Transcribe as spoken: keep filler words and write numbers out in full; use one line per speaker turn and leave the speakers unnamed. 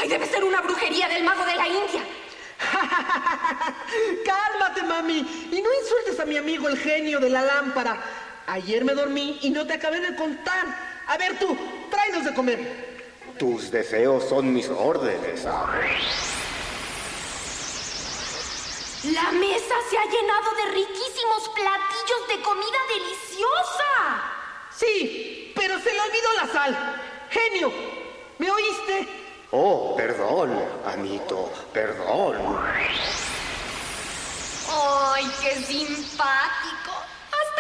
Ay, debe ser una brujería del mago de la India.
Cálmate, mami, y no insultes a mi amigo el genio de la lámpara. Ayer me dormí y no te acabé de contar. A ver tú, tráenos de comer.
Tus deseos son mis órdenes, amo.
La mesa se ha llenado de riquísimos platillos de comida deliciosa.
Sí, pero se le olvidó la sal. Genio, ¿me oíste?
Oh, perdón, Amito, perdón.
¡Ay, qué simpático!